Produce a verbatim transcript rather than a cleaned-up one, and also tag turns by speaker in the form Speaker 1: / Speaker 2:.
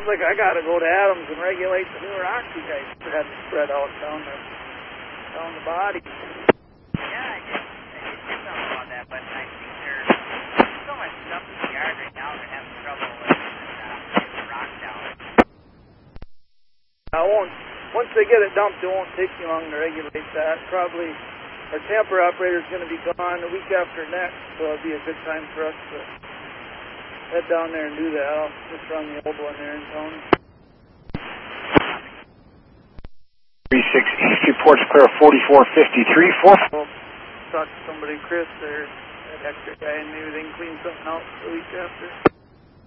Speaker 1: like I got to go to Adams and regulate the new rock you guys had to spread out down the, down the body.
Speaker 2: Yeah, I did, I did hear something about that, but I think there's so much stuff in the yard right now, they're having trouble with uh, getting the rock down.
Speaker 1: I won't, once they get it dumped, it won't take you long to regulate that. Probably our tamper operator's going to be gone the week after next, so it'll be a good time for us to head down there and do that. I'll just run the old one there in town.
Speaker 3: three six East reports clear forty-four fifty-three. four.
Speaker 1: We'll talk to somebody, Chris, or that extra guy, and maybe they can clean something out the week after.